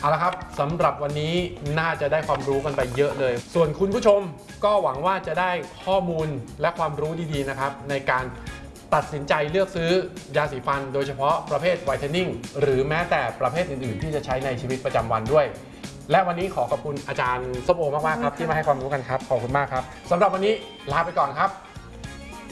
เอาละครับสำหรับวันนี้น่าจะได้ความรู้กันไปเยอะเลย ส่วนคุณผู้ชมก็หวังว่าจะได้ข้อมูลและความรู้ดีๆนะครับในการตัดสินใจเลือกซื้อยาสีฟันโดยเฉพาะประเภทไวท์เทนนิ่งหรือแม้แต่ประเภทอื่นๆที่จะใช้ในชีวิตประจำวันด้วยและวันนี้ขอบคุณอาจารย์ส้มโอมากๆครับที่มาให้ความรู้กันครับขอบคุณมากครับสำหรับวันนี้ลาไปก่อนครับ